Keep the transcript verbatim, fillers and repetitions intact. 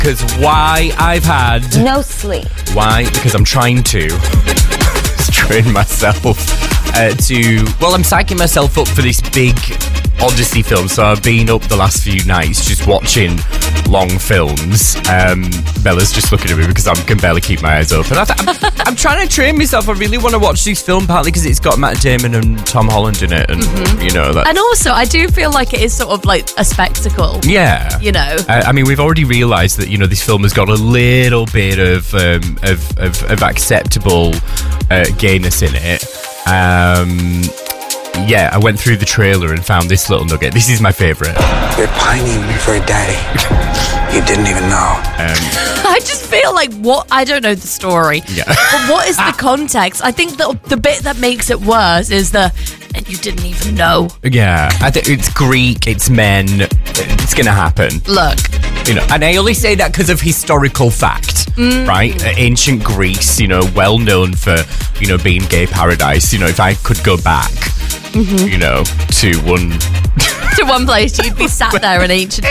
Because why I've had... No sleep. Why? Because I'm trying to train myself uh, to... Well, I'm psyching myself up for this big Odyssey film. So I've been up the last few nights just watching long films. Um, Bella's just looking at me because I can barely keep my eyes open. I th- I'm, I'm trying to train myself. I really want to watch this film, partly because it's got Matt Damon and Tom Holland in it. And, mm-hmm. you know, that. And also, I do feel like it is sort of like a spectacle. Yeah. You know? Uh, I mean, we've already realised that, you know, this film has got a little bit of um, of, of, of acceptable uh, gayness in it. Um... Yeah, I went through the trailer and found this little nugget. This is my favourite. You're pining for a daddy. You didn't even know. Um, I just feel like what I don't know the story. Yeah. But what is the context? I think the the bit that makes it worse is the and you didn't even know. Yeah, I think it's Greek, it's men, it's gonna happen. Look. You know, and I only say that because of historical fact, mm. right? Uh, ancient Greece, you know, well known for, you know, being gay paradise. You know, if I could go back, mm-hmm. you know, to one... to one place, you'd be sat there in ancient